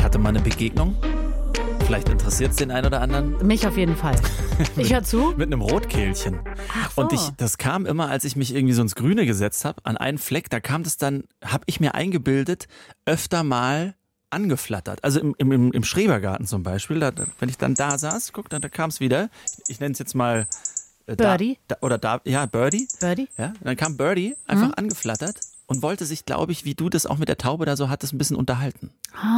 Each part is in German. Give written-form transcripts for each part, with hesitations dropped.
hatte mal eine Begegnung. Vielleicht interessiert es den einen oder anderen. Mich auf jeden Fall. Ich höre zu. Mit einem Rotkehlchen. Ach so. Und das kam immer, als ich mich irgendwie so ins Grüne gesetzt habe, an einen Fleck, da kam das dann, habe ich mir eingebildet, öfter mal angeflattert. Also im Schrebergarten zum Beispiel, wenn ich dann da saß, guck, da kam es wieder. Ich nenne es jetzt mal Birdie. Birdie. Birdie? Ja, dann kam Birdie einfach angeflattert und wollte sich, glaube ich, wie du das auch mit der Taube da so hattest, ein bisschen unterhalten.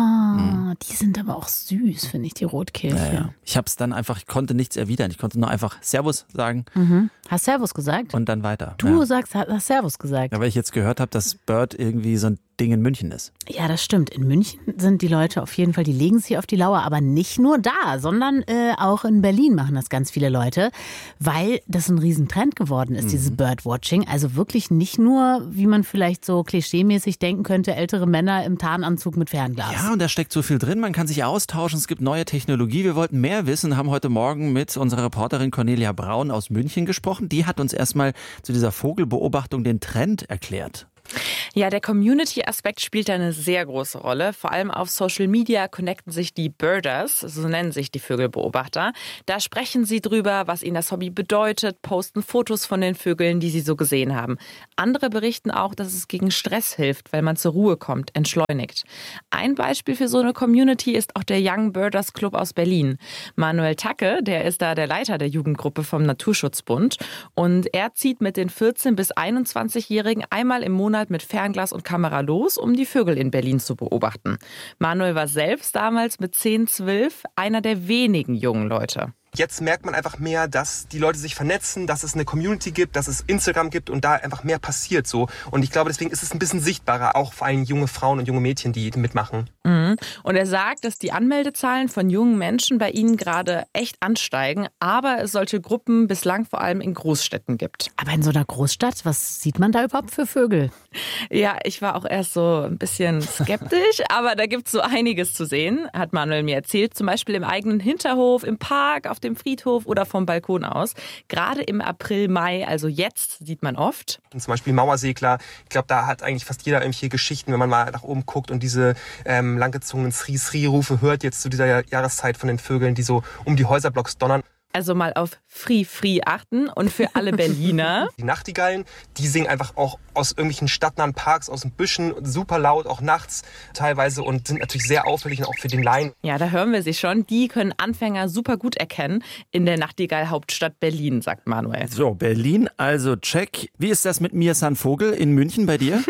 Die sind aber auch süß, finde ich, die Rotkehlchen. Ja. Ich habe es dann einfach, ich konnte nichts erwidern. Ich konnte nur einfach Servus sagen Hast Servus gesagt? und dann weiter. Du hast Servus gesagt. Ja, weil ich jetzt gehört habe, dass Bird irgendwie so ein Ding in München ist. Ja, das stimmt. In München sind die Leute auf jeden Fall, die legen sich auf die Lauer, aber nicht nur da, sondern auch in Berlin machen das ganz viele Leute, weil das ein Riesentrend geworden ist, dieses Birdwatching. Also wirklich nicht nur, wie man vielleicht so klischeemäßig denken könnte, ältere Männer im Tarnanzug mit Fernglas. Ja, und da steckt so viel drin, man kann sich austauschen, es gibt neue Technologie. Wir wollten mehr wissen, haben heute Morgen mit unserer Reporterin Cornelia Braun aus München gesprochen. Die hat uns erstmal zu dieser Vogelbeobachtung den Trend erklärt. Ja, der Community-Aspekt spielt da eine sehr große Rolle. Vor allem auf Social Media connecten sich die Birders, so nennen sich die Vögelbeobachter. Da sprechen sie drüber, was ihnen das Hobby bedeutet, posten Fotos von den Vögeln, die sie so gesehen haben. Andere berichten auch, dass es gegen Stress hilft, weil man zur Ruhe kommt, entschleunigt. Ein Beispiel für so eine Community ist auch der Young Birders Club aus Berlin. Manuel Tacke, der ist da der Leiter der Jugendgruppe vom Naturschutzbund. Und er zieht mit den 14- bis 21-Jährigen einmal im Monat mit Fernglas und Kamera los, um die Vögel in Berlin zu beobachten. Manuel war selbst damals mit 10, 12 einer der wenigen jungen Leute. Jetzt merkt man einfach mehr, dass die Leute sich vernetzen, dass es eine Community gibt, dass es Instagram gibt und da einfach mehr passiert so. Und ich glaube, deswegen ist es ein bisschen sichtbarer, auch vor allem junge Frauen und junge Mädchen, die mitmachen. Und er sagt, dass die Anmeldezahlen von jungen Menschen bei ihnen gerade echt ansteigen, aber es solche Gruppen bislang vor allem in Großstädten gibt. Aber in so einer Großstadt, was sieht man da überhaupt für Vögel? Ja, ich war auch erst so ein bisschen skeptisch, aber da gibt es so einiges zu sehen, hat Manuel mir erzählt. Zum Beispiel im eigenen Hinterhof, im Park, auf dem Friedhof oder vom Balkon aus. Gerade im April, Mai, also jetzt, sieht man oft. Und zum Beispiel Mauersegler, ich glaube, da hat eigentlich fast jeder irgendwelche Geschichten, wenn man mal nach oben guckt und diese langgezogenen Sri-Sri-Rufe hört jetzt zu dieser Jahreszeit von den Vögeln, die so um die Häuserblocks donnern. Also mal auf Free achten und für alle Berliner. Die Nachtigallen, die singen einfach auch aus irgendwelchen stadtnahen Parks, aus den Büschen, super laut, auch nachts teilweise und sind natürlich sehr auffällig und auch für den Laien. Ja, da hören wir sie schon. Die können Anfänger super gut erkennen in der Nachtigall-Hauptstadt Berlin, sagt Manuel. So, Berlin, also check. Wie ist das mit Mir San Vogel in München bei dir?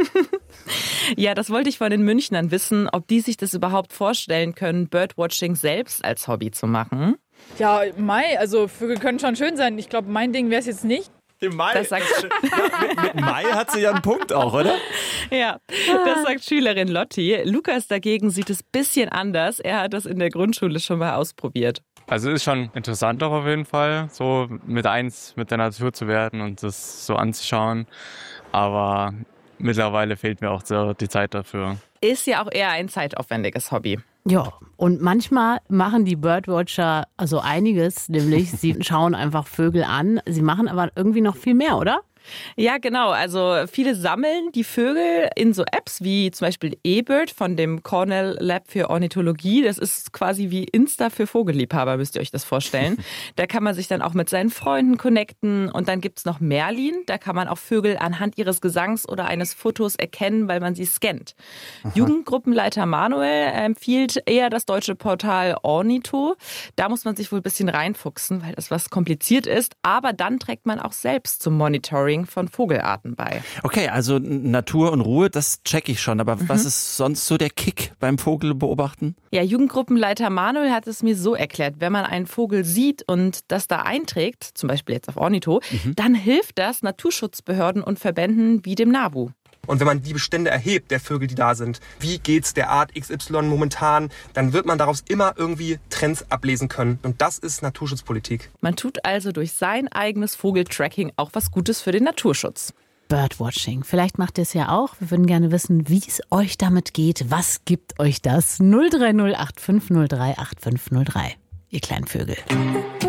Ja, das wollte ich von den Münchnern wissen, ob die sich das überhaupt vorstellen können, Birdwatching selbst als Hobby zu machen. Ja, Mai, also Vögel können schon schön sein. Ich glaube, mein Ding wäre es jetzt nicht. Im Mai? Das sagt mit Mai hat sie ja einen Punkt auch, oder? Ja, das sagt Schülerin Lotti. Lukas dagegen sieht es ein bisschen anders. Er hat das in der Grundschule schon mal ausprobiert. Also ist schon interessant auch auf jeden Fall, so mit der Natur zu werden und das so anzuschauen. Aber mittlerweile fehlt mir auch so die Zeit dafür. Ist ja auch eher ein zeitaufwendiges Hobby. Ja, und manchmal machen die Birdwatcher also einiges, nämlich sie schauen einfach Vögel an. Sie machen aber irgendwie noch viel mehr, oder? Ja, genau. Also viele sammeln die Vögel in so Apps wie zum Beispiel eBird von dem Cornell Lab für Ornithologie. Das ist quasi wie Insta für Vogelliebhaber, müsst ihr euch das vorstellen. Da kann man sich dann auch mit seinen Freunden connecten. Und dann gibt's noch Merlin. Da kann man auch Vögel anhand ihres Gesangs oder eines Fotos erkennen, weil man sie scannt. Aha. Jugendgruppenleiter Manuel empfiehlt eher das deutsche Portal Ornitho. Da muss man sich wohl ein bisschen reinfuchsen, weil das was kompliziert ist. Aber dann trägt man auch selbst zum Monitoring von Vogelarten bei. Okay, also Natur und Ruhe, das check ich schon. Aber was ist sonst so der Kick beim Vogelbeobachten? Ja, Jugendgruppenleiter Manuel hat es mir so erklärt, wenn man einen Vogel sieht und das da einträgt, zum Beispiel jetzt auf Ornitho, dann hilft das Naturschutzbehörden und Verbänden wie dem NABU. Und wenn man die Bestände erhebt, der Vögel, die da sind, wie geht's der Art XY momentan, dann wird man daraus immer irgendwie Trends ablesen können. Und das ist Naturschutzpolitik. Man tut also durch sein eigenes Vogeltracking auch was Gutes für den Naturschutz. Birdwatching. Vielleicht macht ihr es ja auch. Wir würden gerne wissen, wie es euch damit geht. Was gibt euch das? 030 8503 8503. Ihr kleinen Vögel.